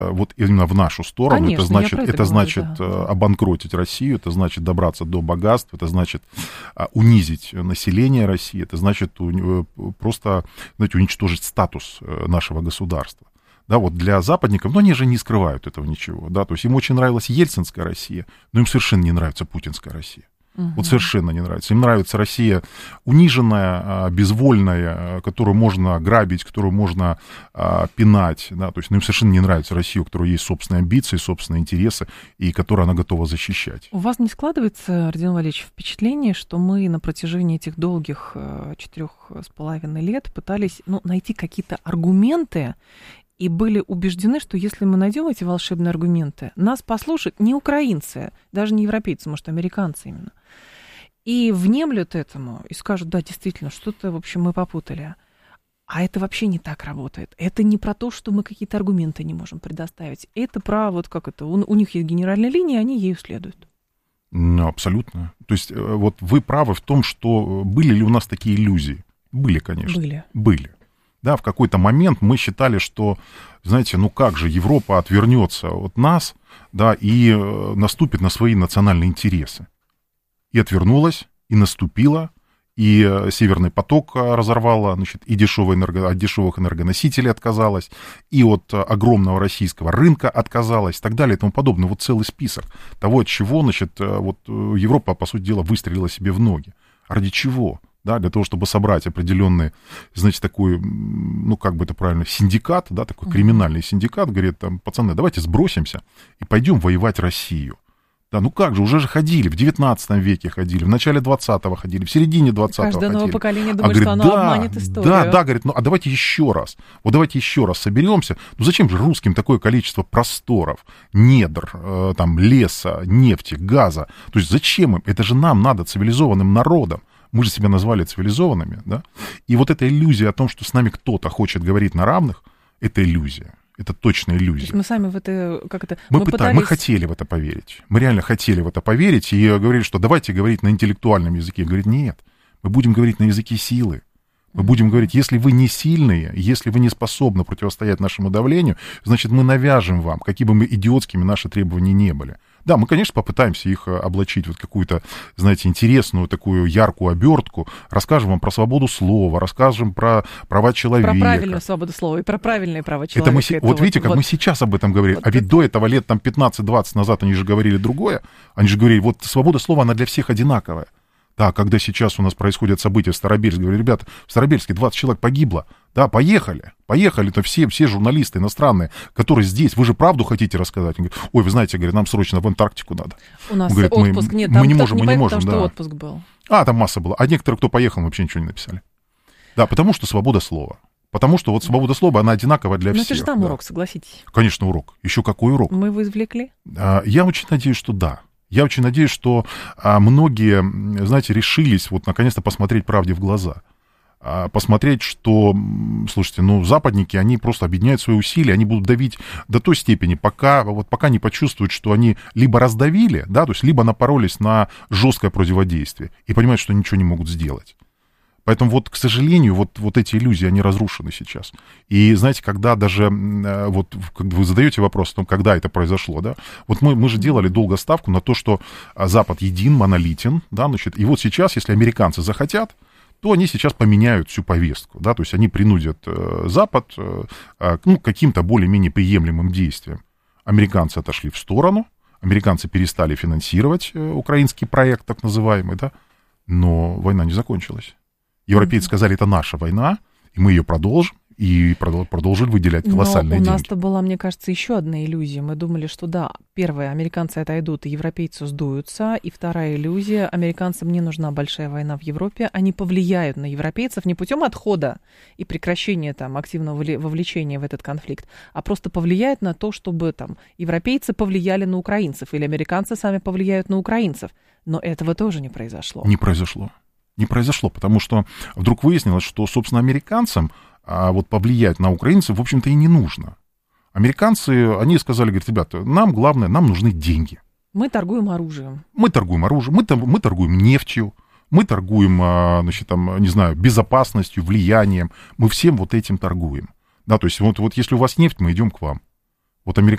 вот именно в нашу сторону. Конечно, это значит да. обанкротить Россию, это значит добраться до богатств, это значит унизить население России, это значит просто, знаете, уничтожить статус нашего государства. Да, вот для западников, но они же не скрывают этого ничего, да, то есть им очень нравилась ельцинская Россия, но им совершенно не нравится путинская Россия. Вот совершенно не нравится. Им нравится Россия униженная, безвольная, которую можно грабить, которую можно пинать, да, то есть им совершенно не нравится Россия, у которой есть собственные амбиции, собственные интересы, и которую она готова защищать. У вас не складывается, Родион Валерьевич, впечатление, что мы на протяжении этих долгих 4,5 лет пытались найти какие-то аргументы, и были убеждены, что если мы найдем эти волшебные аргументы, нас послушают не украинцы, даже не европейцы, может, американцы именно, и внемлют этому, и скажут, да, действительно, что-то, в общем, мы попутали. А это вообще не так работает. Это не про то, что мы какие-то аргументы не можем предоставить. Это про, вот как это, у них есть генеральная линия, они ею следуют. Ну, абсолютно. То есть вот вы правы в том, что были ли у нас такие иллюзии? Были, конечно. Были. Да, в какой-то момент мы считали, что, знаете, ну как же, Европа отвернется от нас, да, и наступит на свои национальные интересы. И отвернулась, и наступила, и Северный поток разорвала, значит, и от дешевых энергоносителей отказалась, и от огромного российского рынка отказалась, и так далее, и тому подобное. Вот целый список того, от чего, значит, вот Европа, по сути дела, выстрелила себе в ноги. Ради чего? Да, для того, чтобы собрать определенный, значит, такой, ну, как бы это правильно, синдикат, да, такой криминальный синдикат, говорит, там, пацаны, давайте сбросимся и пойдем воевать Россию. Да, ну как же, уже же ходили, в 19 веке ходили, в начале 20-го ходили, в середине 20-го ходили. Каждое новое поколение думает, говорит, что оно обманет историю. Да, говорит, ну а давайте еще раз, вот давайте еще раз соберемся. Ну зачем же русским такое количество просторов, недр, там, леса, нефти, газа? То есть зачем им? Это же нам надо, цивилизованным народам. Мы же себя назвали цивилизованными, да? И вот эта иллюзия о том, что с нами кто-то хочет говорить на равных, это иллюзия. Это точная иллюзия. То есть мы сами в это, как это... Мы хотели в это поверить. Мы реально хотели в это поверить и говорили, что давайте говорить на интеллектуальном языке. Говорит, нет, мы будем говорить на языке силы. Мы будем говорить, если вы не сильные, если вы не способны противостоять нашему давлению, значит, мы навяжем вам, какими бы мы идиотскими наши требования не были. Да, мы, конечно, попытаемся их облачить в какую-то, знаете, интересную, такую яркую обертку, расскажем вам про свободу слова, расскажем про права человека. Про правильную свободу слова и про правильные права человека. Вот видите, как мы сейчас об этом говорим, а ведь до этого лет там 15-20 назад они же говорили другое, они же говорили, вот свобода слова, она для всех одинаковая. Да, когда сейчас у нас происходят события в Старобельске, говорю, ребята, в Старобельске 20 человек погибло. Да, поехали-то все журналисты иностранные, которые здесь, вы же правду хотите рассказать? Они говорят, ой, вы знаете, говорят, нам срочно в Антарктику надо. У нас говорит, отпуск нет, мы не можем, потому да. Что отпуск был. Там масса была, а некоторые, кто поехал, вообще ничего не написали. Да, потому что свобода слова. Потому что вот свобода слова, она одинакова для всех. Но это же там урок, согласитесь. Конечно, урок. Еще какой урок? Мы его извлекли? Я очень надеюсь, что да. Я очень надеюсь, что многие, знаете, решились вот наконец-то посмотреть правде в глаза. Посмотреть, что, слушайте, западники, они просто объединяют свои усилия, они будут давить до той степени, пока не почувствуют, что они либо раздавили, да, то есть либо напоролись на жесткое противодействие и понимают, что ничего не могут сделать. Поэтому вот, к сожалению, вот эти иллюзии, они разрушены сейчас. И знаете, когда даже, вот когда вы задаете вопрос о том, когда это произошло, да, вот мы же делали долго ставку на то, что Запад един, монолитен, да, значит, и вот сейчас, если американцы захотят, то они сейчас поменяют всю повестку, да, то есть они принудят Запад к каким-то более-менее приемлемым действиям. Американцы отошли в сторону, американцы перестали финансировать украинский проект, так называемый, да, но война не закончилась. Европейцы сказали, это наша война, и мы ее продолжим, и продолжили выделять колоссальные деньги. Но у нас-то была, мне кажется, еще одна иллюзия. Мы думали, что да, первое, американцы отойдут, и европейцы сдуются, и вторая иллюзия, американцам не нужна большая война в Европе, они повлияют на европейцев не путем отхода и прекращения там активного вовлечения в этот конфликт, а просто повлияют на то, чтобы там европейцы повлияли на украинцев, или американцы сами повлияют на украинцев. Но этого тоже не произошло. Не произошло, потому что вдруг выяснилось, что, собственно, американцам вот повлиять на украинцев, в общем-то, и не нужно. Американцы, они сказали, говорят, ребята, нам главное, нам нужны деньги. Мы торгуем оружием. Мы торгуем нефтью, мы торгуем, значит, там, не знаю, безопасностью, влиянием. Мы всем вот этим торгуем. Да, то есть вот если у вас нефть, мы идем к вам. Вот американцы